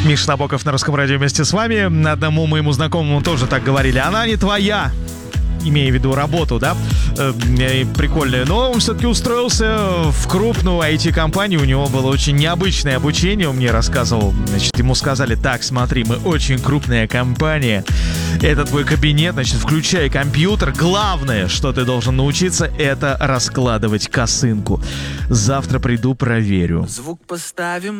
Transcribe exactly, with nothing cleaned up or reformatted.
Миша Набоков на Русском радио вместе с вами. Одному моему знакомому тоже так говорили. Она не твоя. Имея в виду работу, да, э, прикольная. Но он все-таки устроился в крупную ай ти-компанию. У него было очень необычное обучение, он мне рассказывал. Значит, ему сказали: так, смотри, мы очень крупная компания. Это твой кабинет, значит, включай компьютер. Главное, что ты должен научиться, это раскладывать косынку. Завтра приду, проверю. Звук поставим.